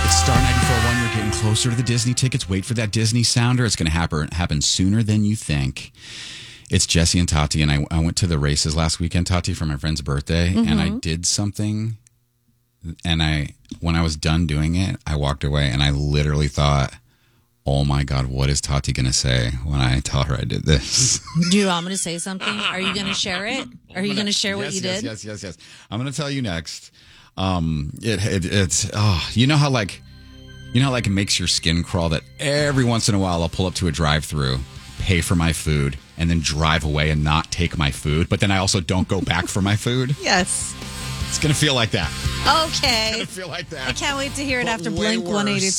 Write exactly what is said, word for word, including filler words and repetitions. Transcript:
It's Star ninety-four point one. You're getting closer to the Disney tickets. Wait for that Disney sounder. It's going to happen, happen sooner than you think. It's Jesse and Tati, and I, I went to the races last weekend, Tati, for my friend's birthday, mm-hmm. and I did something, and I when I was done doing it, I walked away, and I literally thought, oh my God, what is Tati going to say when I tell her I did this? Do you want me to say something? Are you going to share it? Are you going to share yes, what you yes, did? Yes, yes, yes, yes. I'm going to tell you next. Um, it, it it's oh, you know how like, you know how like it makes your skin crawl that every once in a while I'll pull up to a drive-thru, pay for my food, and then drive away and not take my food, but then I also don't go back for my food. Yes. It's going to feel like that. Okay. It's going to feel like that. I can't wait to hear it But after way Blink worse. one eighty-two.